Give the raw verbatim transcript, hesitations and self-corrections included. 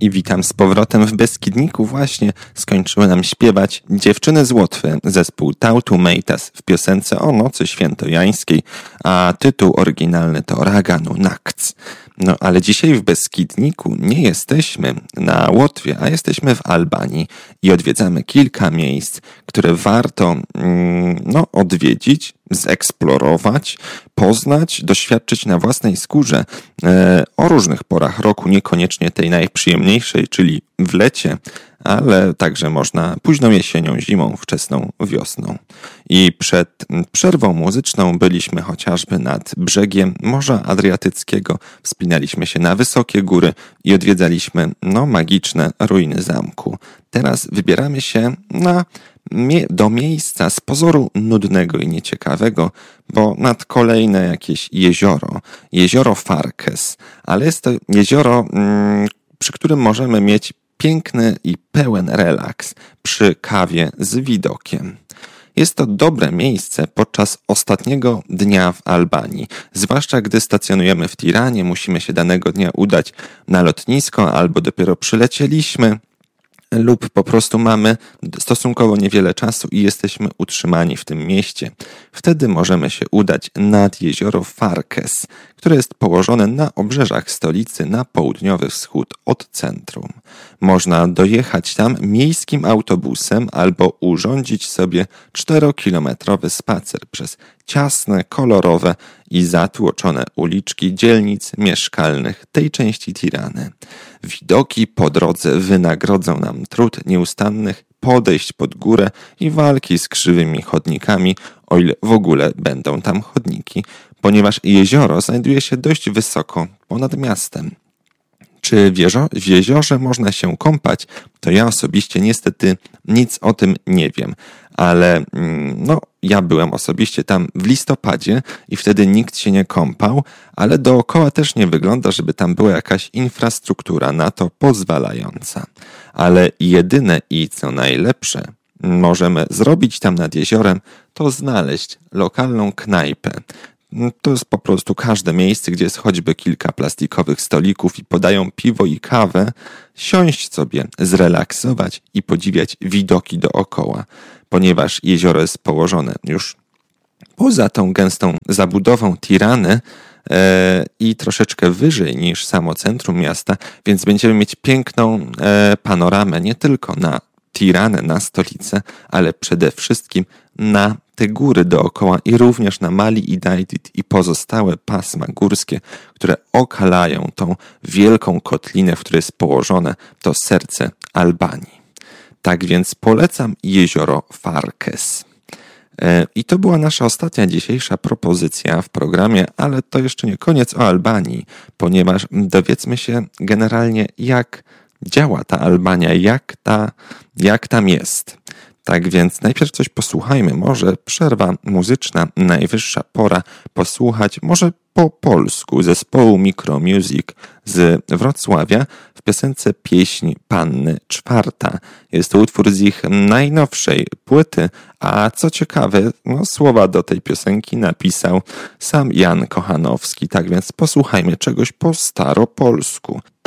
I witam z powrotem w Beskidniku. Właśnie skończyły nam śpiewać Dziewczyny z Łotwy, zespół Tautu Meitas w piosence o nocy świętojańskiej, a tytuł oryginalny to Raganu Nakts. No ale dzisiaj w Beskidniku nie jesteśmy na Łotwie, a jesteśmy w Albanii i odwiedzamy kilka miejsc, które warto mm, no, odwiedzić, zeksplorować, poznać, doświadczyć na własnej skórze e, o różnych porach roku, niekoniecznie tej najprzyjemniejszej, czyli w lecie, ale także można późną jesienią, zimą, wczesną wiosną. I przed przerwą muzyczną byliśmy chociażby nad brzegiem Morza Adriatyckiego, wspinaliśmy się na wysokie góry i odwiedzaliśmy no, magiczne ruiny zamku. Teraz wybieramy się na do miejsca z pozoru nudnego i nieciekawego, bo nad kolejne jakieś jezioro, jezioro Farkes, ale jest to jezioro, przy którym możemy mieć piękny i pełen relaks przy kawie z widokiem. Jest to dobre miejsce podczas ostatniego dnia w Albanii, zwłaszcza gdy stacjonujemy w Tiranie, musimy się danego dnia udać na lotnisko albo dopiero przylecieliśmy, lub po prostu mamy stosunkowo niewiele czasu i jesteśmy utrzymani w tym mieście. Wtedy możemy się udać nad jezioro Farkes, które jest położone na obrzeżach stolicy na południowy wschód od centrum. Można dojechać tam miejskim autobusem albo urządzić sobie czterokilometrowy spacer przez ciasne, kolorowe i zatłoczone uliczki dzielnic mieszkalnych tej części Tirany. Widoki po drodze wynagrodzą nam trud nieustannych podejść pod górę i walki z krzywymi chodnikami, o ile w ogóle będą tam chodniki, ponieważ jezioro znajduje się dość wysoko ponad miastem. Czy w, jezo- w jeziorze można się kąpać? To ja osobiście niestety nic o tym nie wiem, ale no, ja byłem osobiście tam w listopadzie i wtedy nikt się nie kąpał, ale dookoła też nie wygląda, żeby tam była jakaś infrastruktura na to pozwalająca. Ale jedyne i co najlepsze możemy zrobić tam nad jeziorem, to znaleźć lokalną knajpę. To jest po prostu każde miejsce, gdzie jest choćby kilka plastikowych stolików i podają piwo i kawę, siąść sobie, zrelaksować i podziwiać widoki dookoła, ponieważ jezioro jest położone już poza tą gęstą zabudową Tirany e, i troszeczkę wyżej niż samo centrum miasta, więc będziemy mieć piękną e, panoramę nie tylko na Tiranę, na stolicę, ale przede wszystkim na te góry dookoła i również na Mali i Dajdid i pozostałe pasma górskie, które okalają tą wielką kotlinę, w której jest położone to serce Albanii. Tak więc polecam jezioro Farkes. I to była nasza ostatnia dzisiejsza propozycja w programie, ale to jeszcze nie koniec o Albanii, ponieważ dowiedzmy się generalnie, jak działa ta Albania, jak, ta, jak tam jest. Tak więc najpierw coś posłuchajmy, może przerwa muzyczna, najwyższa pora posłuchać, może po polsku zespołu Micromusic z Wrocławia w piosence Pieśń Panny Czwarta. Jest to utwór z ich najnowszej płyty, a co ciekawe, no, słowa do tej piosenki napisał sam Jan Kochanowski, tak więc posłuchajmy czegoś po staropolsku.